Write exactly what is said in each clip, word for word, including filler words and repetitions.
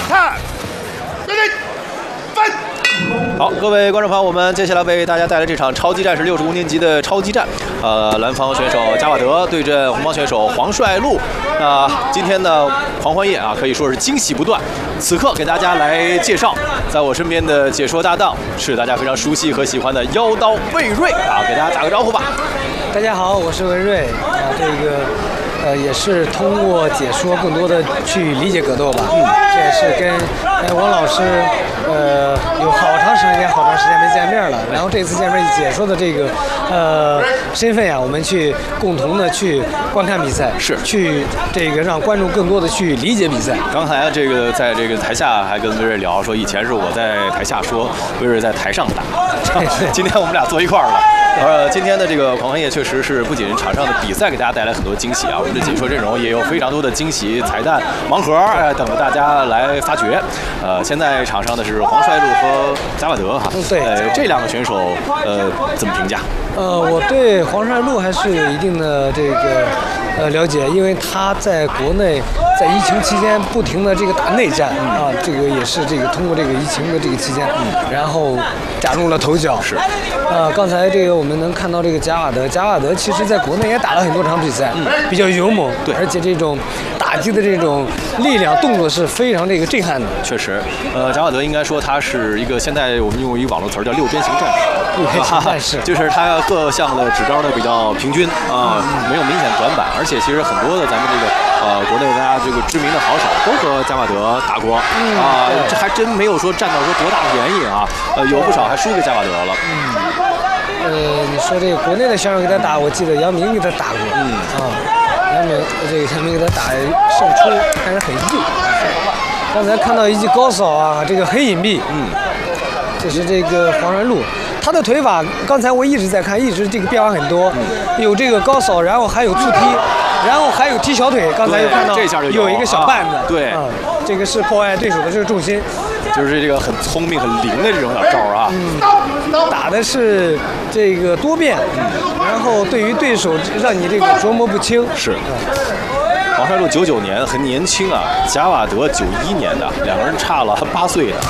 好，各位观众朋友，我们接下来为大家带来这场超级战士六十五年级的超级战。呃，蓝方选手加瓦德对阵红方选手黄帅路。那、呃、今天的狂欢夜啊，可以说是惊喜不断。此刻给大家来介绍，在我身边的解说搭档是大家非常熟悉和喜欢的妖刀魏瑞啊，给大家打个招呼吧。 大家好，我是魏瑞啊，这个。呃，也是通过解说更多的去理解格斗吧。嗯，这也是跟呃王老师呃有好长时间、好长时间没见面了。然后这次见面解说的这个呃身份呀，我们去共同的去观看比赛， 是去这个让观众更多的去理解比赛。 刚才这个在这个台下还跟魏瑞聊说，以前是我在台下说，魏瑞在台上打。今天我们俩坐一块儿了。呃，今天的这个狂欢夜确实是不仅场上的比赛给大家带来很多惊喜啊，我们的解说阵容也有非常多的惊喜、彩蛋、盲盒，哎、呃，等着大家来发掘。呃，现在场上的是黄帅路和加瓦德哈， 嗯，对， 呃，这两个选手，呃，怎么评价？ 呃，我对黄帅路还是有一定的这个呃了解，因为他在国内在疫情期间不停的这个打内战、嗯、啊，这个也是这个通过这个疫情的这个期间，嗯，然后崭露了头角。 是， 呃，刚才这个我们能看到这个加瓦德，加瓦德其实在国内也打了很多场比赛，嗯，比较勇猛， 对， 而且这种打击的这种力量动作是非常这个震撼的。 确实，呃，加瓦德应该说他是一个现在我们用一个网络词儿叫六边形战士， 六边形战士， 就是他各项的指标呢比较平均啊、呃嗯，没有明显短板，而且其实很多的咱们这个呃国内大家这个知名的好手都和加瓦德打过啊、嗯呃，这还真没有说占到说多大的便宜啊，呃，有不少还输给加瓦德了。 嗯，呃，你说这个国内的选手给他打，我记得杨明给他打过，嗯啊，杨明这个杨明给他打胜出，但是很硬。刚才看到一记高扫啊，这个很隐蔽，嗯，这是这个黄帅路。他的腿法，刚才我一直在看，一直这个变化很多，嗯、有这个高扫，然后还有触踢，然后还有踢小腿。刚才又看到这下就有, 有一个小绊子， 啊、对、 嗯，这个是破坏对手的这个重心， 就是这个很聪明、很灵的这种小招啊。 嗯，打的是这个多变，嗯、然后对于对手让你这个琢磨不清。 是。嗯黄帅路九九年很年轻啊，加瓦德九一年的，两个人差了八岁的。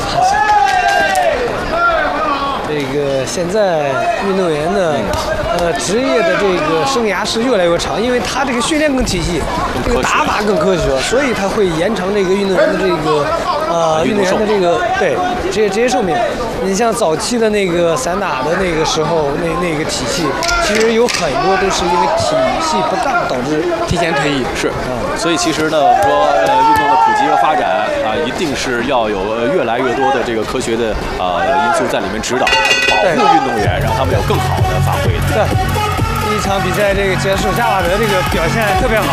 这个现在运动员的呃职业的这个生涯是越来越长，因为他这个训练更体系，这个打法更科学，所以他会延长这个运动员的这个呃运动员的这个对职业职业寿命。你像早期的那个散打的那个时候，那那个体系其实有很多都是因为体系不当导致提前退役。 是，嗯，所以其实呢，说呃运动的普及和发展啊，一定是要有越来越多的这个科学的呃因素在里面指导，保护运动员，让他们有更好的发挥。 对，第一场比赛这个结束，加瓦德这个表现特别好。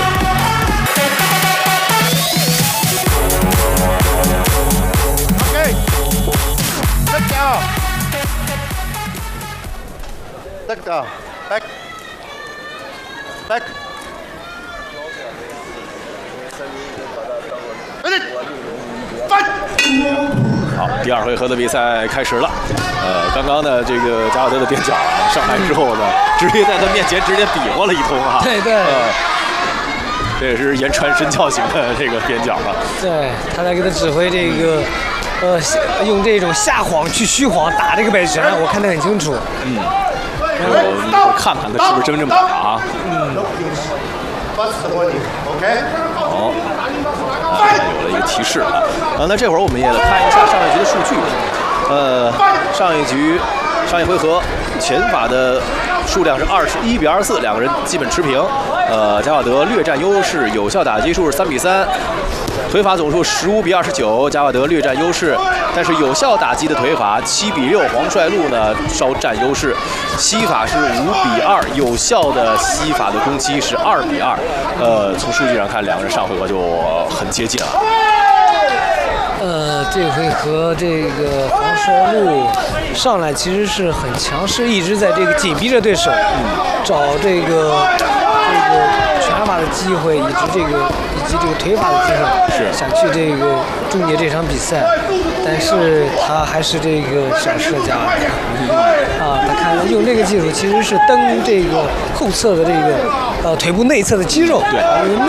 Let go. Let go. Back. Back. Ready. Fight. 好，第二回合的比赛开始了。呃，刚刚呢，这个加瓦德的边角啊，上来之后呢，直接在他面前直接比划了一通啊。 对对。 呃，这也是言传身教型的这个边角啊。 对，他在给他指挥这个。呃，用这种下晃去虚晃打这个摆拳，我看得很清楚。 嗯，然后我看看他是不是真正打啊？ 嗯。 好，啊，有了一个提示啊。啊，那这会儿我们也看一下上一局的数据。呃，上一局，上一回合，拳法的数量是二十一比二十四，两个人基本持平。呃，加瓦德略占优势，有效打击数是三比三。腿法总数十五比二十九，加瓦德略占优势，但是有效打击的腿法七比六，黄帅路呢稍占优势。膝法是五比二，有效的膝法的攻击是二比二。呃，从数据上看，两个人上回合就很接近了。 呃，这回合这个黄帅路上来其实是很强势，一直在这个紧逼着对手，嗯，找这个这个拳法的机会，以及这个以及这个腿法的机会， 是想去这个终结这场比赛，但是他还是这个小试了加瓦德，嗯，啊，他看用这个技术其实是蹬这个后侧的这个呃腿部内侧的肌肉， 对， 因为内